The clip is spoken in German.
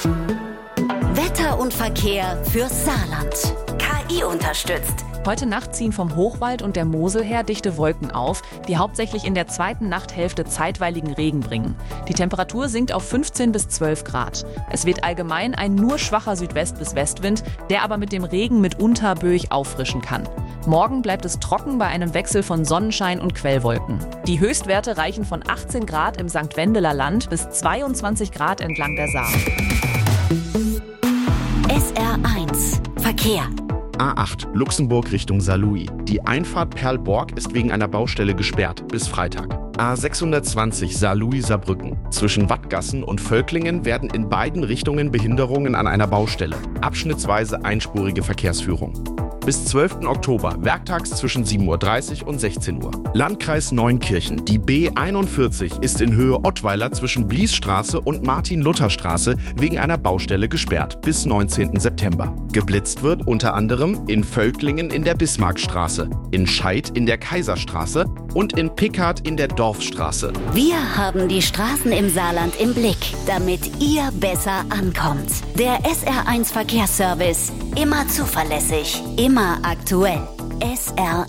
Wetter und Verkehr fürs Saarland. KI unterstützt. Heute Nacht ziehen vom Hochwald und der Mosel her dichte Wolken auf, die hauptsächlich in der zweiten Nachthälfte zeitweiligen Regen bringen. Die Temperatur sinkt auf 15 bis 12 Grad. Es weht allgemein ein nur schwacher Südwest- bis Westwind, der aber mit dem Regen mitunter böig auffrischen kann. Morgen bleibt es trocken bei einem Wechsel von Sonnenschein und Quellwolken. Die Höchstwerte reichen von 18 Grad im St. Wendeler Land bis 22 Grad entlang der Saar. SR1 Verkehr. A8 Luxemburg Richtung Saarlouis. Die Einfahrt Perlborg ist wegen einer Baustelle gesperrt bis Freitag. A620 Saarlouis-Saarbrücken. Zwischen Wattgassen und Völklingen werden in beiden Richtungen Behinderungen an einer Baustelle. Abschnittsweise einspurige Verkehrsführung. Bis 12. Oktober, werktags zwischen 7.30 Uhr und 16 Uhr. Landkreis Neunkirchen. Die B41 ist in Höhe Ottweiler zwischen Bliesstraße und Martin-Luther-Straße wegen einer Baustelle gesperrt bis 19. September. Geblitzt wird unter anderem in Völklingen in der Bismarckstraße, in Scheid in der Kaiserstraße und in Pickard in der Dorfstraße. Wir haben die Straßen im Saarland im Blick, damit ihr besser ankommt. Der SR1 Verkehrsservice. Immer zuverlässig, immer aktuell. SR1